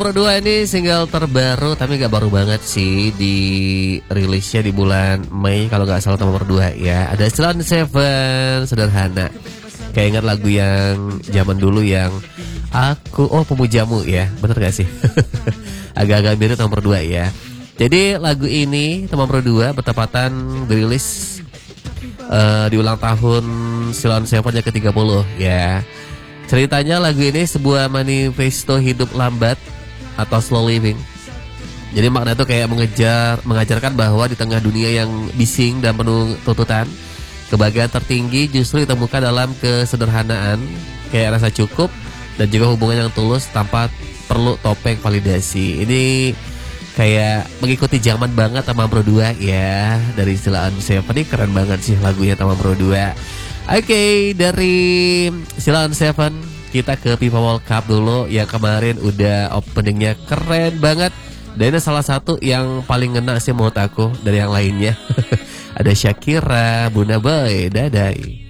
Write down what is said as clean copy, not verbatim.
Pro 2 ini single terbaru, tapi gak baru banget sih, di rilisnya di bulan Mei kalau gak salah, nomor 2 ya. Ada Silent Seven, Sederhana. Kayak ingat lagu yang zaman dulu yang Pemujamu ya, bener gak sih? Agak-agak mirip nomor 2 ya. Jadi lagu ini nomor Pro 2 bertepatan dirilis di ulang tahun Silent Seven yang ke-30 ya. Ceritanya lagu ini sebuah manifesto hidup lambat atau slow living. Jadi makna itu kayak mengajarkan bahwa di tengah dunia yang bising dan penuh tuntutan, kebahagiaan tertinggi justru ditemukan dalam kesederhanaan, kayak rasa cukup dan juga hubungan yang tulus tanpa perlu topeng validasi. Ini kayak mengikuti zaman banget sama Pro 2 ya, dari Silent Seven. Ini keren banget sih lagunya sama Pro 2. Oke, dari Silent Seven kita ke FIFA World Cup dulu. Yang kemarin udah openingnya keren banget. Dan ini salah satu yang paling ngena sih menurut aku dari yang lainnya. Ada Shakira, Buna Boy, Dadai.